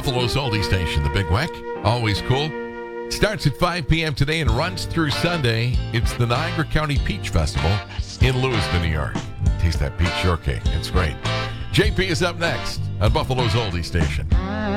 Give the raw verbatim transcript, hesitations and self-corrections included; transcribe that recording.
Buffalo's oldie station, the Big Weck. Always cool. Starts at five p.m. today and runs through Sunday. It's the Niagara County Peach Festival in Lewiston, New York. Taste that peach shortcake. It's great. J P is up next on Buffalo's oldie station.